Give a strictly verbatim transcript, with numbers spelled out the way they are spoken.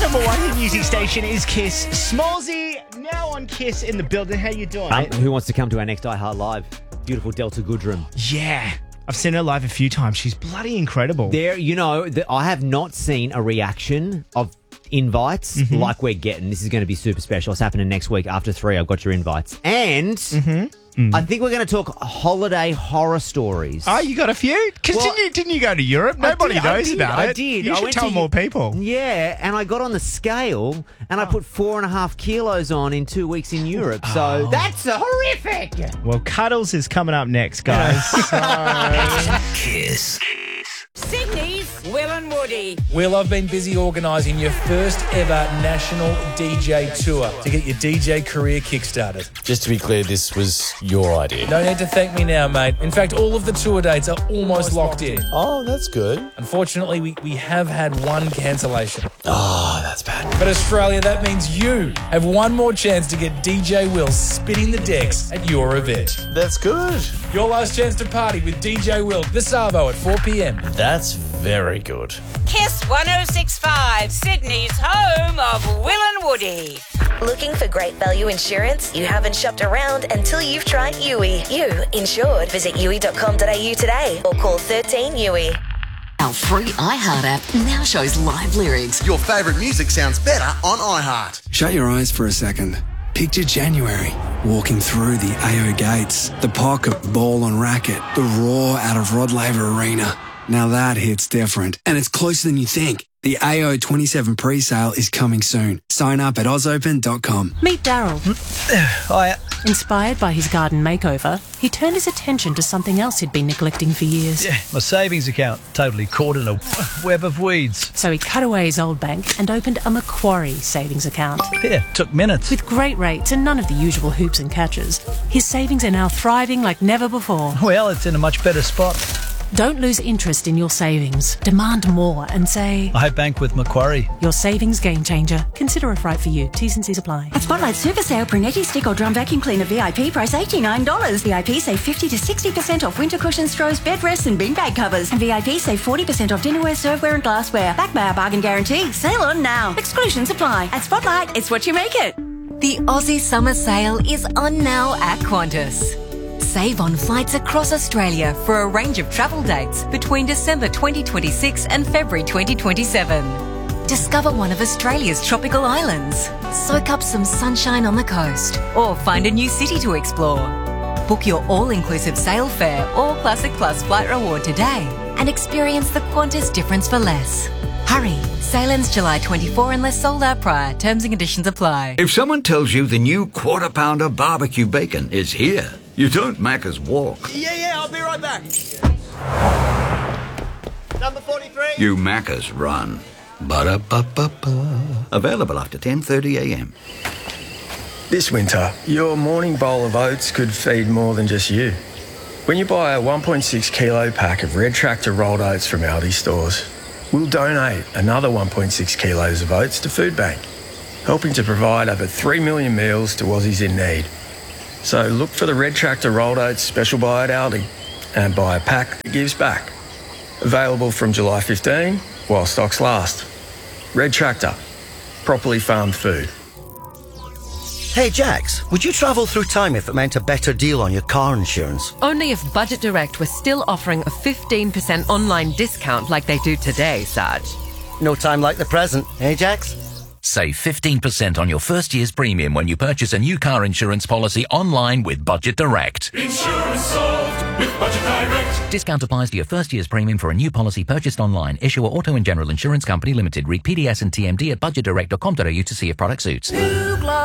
number one hit music station is Kiss. Smallsy, now on Kiss in the building. How you doing? Um, who wants to come to our next iHeart Live? Beautiful Delta Goodrum. Yeah. I've seen her live a few times. She's bloody incredible. There, you know, the, I have not seen a reaction of invites mm-hmm. like we're getting. This is going to be super special. It's happening next week after three. I've got your invites. And mm-hmm. Mm. I think we're going to talk holiday horror stories. Oh, you got a few? Because Well, didn't, you, didn't you go to Europe? Nobody did, knows I did, about I it. did. You I should went tell to- more people. Yeah, and I got on the scale and I put four and a half kilos on in two weeks in Europe. So Oh. that's horrific. Well, Cuddles is coming up next, guys. So- Kiss. Sydney's Will and Woody. Will, I've been busy organising your first ever national D J tour to get your D J career kick-started. Just to be clear, this was your idea. No need to thank me now, mate. In fact, all of the tour dates are almost locked in. Oh, that's good. Unfortunately, we, we have had one cancellation. Oh, that's bad. But Australia, that means you have one more chance to get D J Will spinning the decks at your event. That's good. Your last chance to party with D J Will this Savo at four p.m. That's very good. Kiss one oh six point five, Sydney's home of Will and Woody. Looking for great value insurance? You haven't shopped around until you've tried U I. You insured. Visit U I dot com dot a u today or call thirteen U I. Our free iHeart app now shows live lyrics. Your favourite music sounds better on iHeart. Shut your eyes for a second. Picture January, walking through the A O gates, the pocket, ball and racket, the roar out of Rod Laver Arena. Now that hits different, and it's closer than you think. The A O twenty-seven pre-sale is coming soon. Sign up at oz open dot com. Meet Daryl. Hi. Inspired by his garden makeover, he turned his attention to something else he'd been neglecting for years. Yeah, my savings account, totally caught in a web of weeds. So he cut away his old bank and opened a Macquarie savings account. Yeah, took minutes. With great rates and none of the usual hoops and catches, his savings are now thriving like never before. Well, it's in a much better spot. Don't lose interest in your savings. Demand more and say, I bank with Macquarie. Your savings game changer. Consider if right for you. T's and C's apply. At Spotlight Super Sale, Brunetti Stick or Drum Vacuum Cleaner V I P price eighty-nine dollars. V I P save fifty to sixty percent off winter cushions, throws, bed rests and beanbag covers. And V I P save forty percent off dinnerware, serveware and glassware. Backed by our bargain guarantee. Sale on now. Exclusions apply. At Spotlight, it's what you make it. The Aussie Summer Sale is on now at Qantas. Save on flights across Australia for a range of travel dates between December twenty twenty-six and February twenty twenty-seven. Discover one of Australia's tropical islands, soak up some sunshine on the coast, or find a new city to explore. Book your all-inclusive sail fare or Classic Plus flight reward today and experience the Qantas difference for less. Hurry, sale ends July twenty-fourth unless sold out prior. Terms and conditions apply. If someone tells you the new Quarter Pounder barbecue bacon is here, you don't Macca's walk. Yeah, yeah, I'll be right back. Number forty-three. You Macca's run. Ba-da-ba-ba-ba. Available after ten thirty a.m. This winter, your morning bowl of oats could feed more than just you. When you buy a one point six kilo pack of Red Tractor rolled oats from Aldi stores, we'll donate another one point six kilos of oats to Food Bank, helping to provide over three million meals to Aussies in need. So look for the Red Tractor rolled oats special buy at Aldi and buy a pack that gives back. Available from July fifteenth while stocks last. Red Tractor, properly farmed food. Hey, Jax, would you travel through time if it meant a better deal on your car insurance? Only if Budget Direct was still offering a fifteen percent online discount like they do today, Sarge. No time like the present, eh, Jax? Save fifteen percent on your first year's premium when you purchase a new car insurance policy online with Budget Direct. Insurance solved with Budget Direct. Discount applies to your first year's premium for a new policy purchased online. Issuer Auto and General Insurance Company Limited. Read P D S and T M D at budget direct dot com dot a u to see if product suits.